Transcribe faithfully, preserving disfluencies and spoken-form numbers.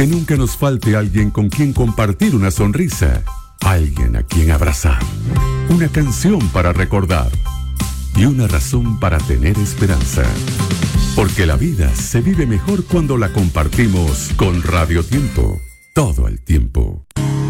Que nunca nos falte alguien con quien compartir una sonrisa, alguien a quien abrazar, una canción para recordar y una razón para tener esperanza. Porque la vida se vive mejor cuando la compartimos con Radio Tiempo, todo el tiempo.